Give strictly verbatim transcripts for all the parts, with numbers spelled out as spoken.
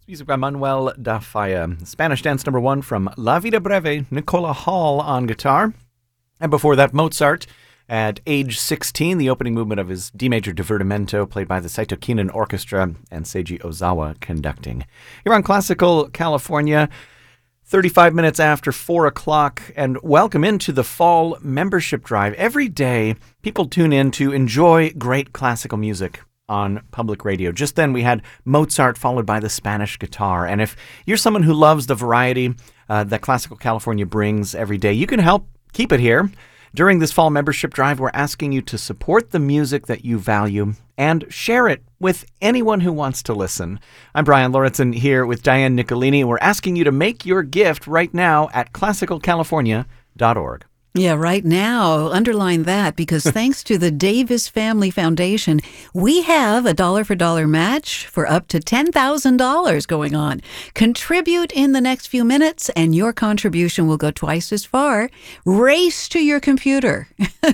Music by Manuel da Faya. Spanish dance number one from La Vida Breve, Nicola Hall on guitar. And before that, Mozart at age sixteen, the opening movement of his D major divertimento, played by the Saito Kinen Orchestra and Seiji Ozawa conducting. You're on Classical California, thirty-five minutes after four o'clock, and welcome into the fall membership drive. Every day, people tune in to enjoy great classical music on public radio. Just then we had Mozart followed by the Spanish guitar. And if you're someone who loves the variety uh, that Classical California brings every day, you can help keep it here. During this fall membership drive, we're asking you to support the music that you value and share it with anyone who wants to listen. I'm Brian Lauritsen here with Diane Nicolini, and we're asking you to make your gift right now at classical california dot org. Yeah, right now, underline that, because thanks to the Davis Family Foundation, we have a dollar for dollar match for up to ten thousand dollars going on. Contribute in the next few minutes, and your contribution will go twice as far. Race to your computer,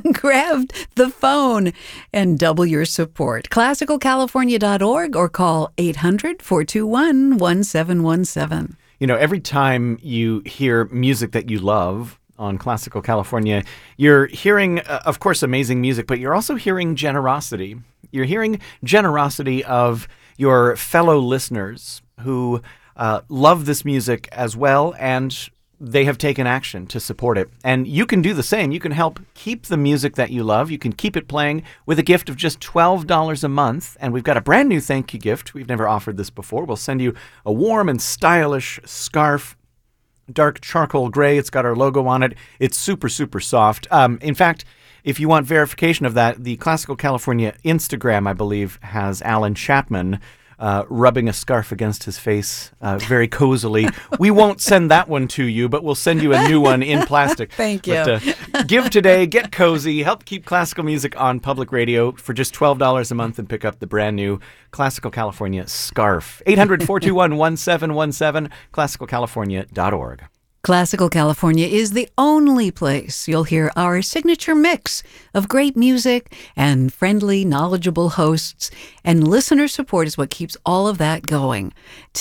grab the phone, and double your support. classical california dot org or call eight hundred, four two one, one seven one seven. You know, every time you hear music that you love on Classical California, you're hearing, uh, of course, amazing music, but you're also hearing generosity. You're hearing generosity of your fellow listeners who uh, love this music as well, and they have taken action to support it. And you can do the same. You can help keep the music that you love. You can keep it playing with a gift of just twelve dollars a month. And we've got a brand new thank you gift. We've never offered this before. We'll send you a warm and stylish scarf, dark charcoal gray. It's got our logo on it. It's super, super soft. Um, in fact, if you want verification of that, the Classical California Instagram, I believe, has Alan Chapman uh, rubbing a scarf against his face uh, very cozily. We won't send that one to you, but we'll send you a new one in plastic. Thank you. But, uh, give today, get cozy, help keep classical music on public radio for just twelve dollars a month and pick up the brand new Classical California scarf. eight hundred, four two one, one seven one seven, classical california dot org. Classical California is the only place you'll hear our signature mix of great music and friendly, knowledgeable hosts, and listener support is what keeps all of that going.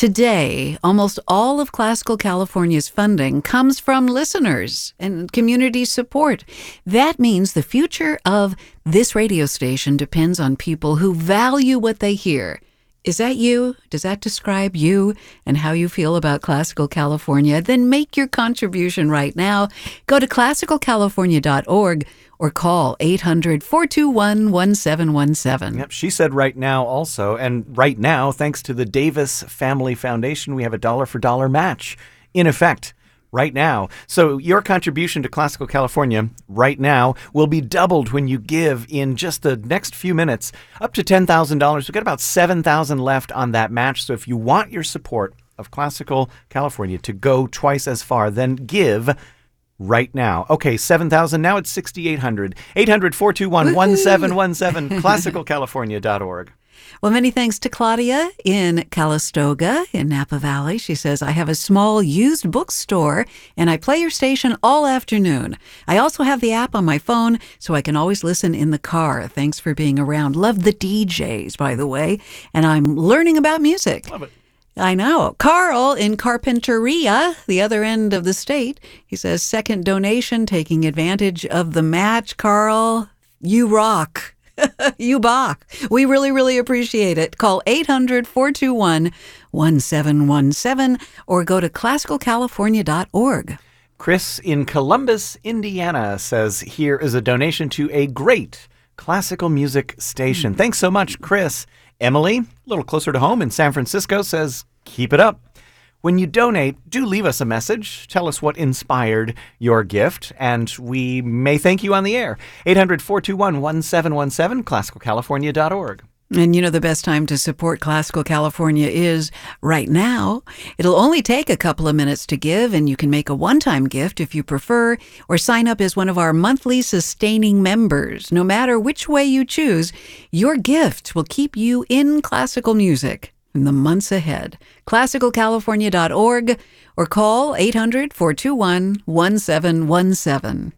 Today, almost all of Classical California's funding comes from listeners and community support. That means the future of this radio station depends on people who value what they hear. Is that you? Does that describe you and how you feel about Classical California? Then make your contribution right now. Go to classical california dot org or call eight hundred, four two one, one seven one seven. Yep, she said right now also. And right now, thanks to the Davis Family Foundation, we have a dollar for dollar match in effect right now. So your contribution to Classical California right now will be doubled when you give in just the next few minutes, up to ten thousand dollars. We've got about seven thousand dollars left on that match. So if you want your support of Classical California to go twice as far, then give right now. Okay, seven thousand dollars. Now it's six thousand eight hundred dollars. eight hundred, four two one, one seven one seven, classical california dot org. Well, many thanks to Claudia in Calistoga in Napa Valley. She says, I have a small used bookstore and I play your station all afternoon. I also have the app on my phone so I can always listen in the car. Thanks for being around. Love the D Js, by the way. And I'm learning about music. Love it. I know. Carl in Carpinteria, the other end of the state, he says, second donation, taking advantage of the match. Carl, you rock. You bach. We really, really appreciate it. Call eight hundred, four two one, one seven one seven or go to classical california dot org. Chris in Columbus, Indiana says, here is a donation to a great classical music station. Mm. Thanks so much, Chris. Emily, a little closer to home in San Francisco, says, keep it up. When you donate, do leave us a message. Tell us what inspired your gift, and we may thank you on the air. eight hundred, four two one, one seven one seven, classical california dot org. And you know the best time to support Classical California is right now. It'll only take a couple of minutes to give, and you can make a one-time gift if you prefer, or sign up as one of our monthly sustaining members. No matter which way you choose, your gift will keep you in classical music in the months ahead. classical california dot org or call eight hundred, four two one, one seven one seven.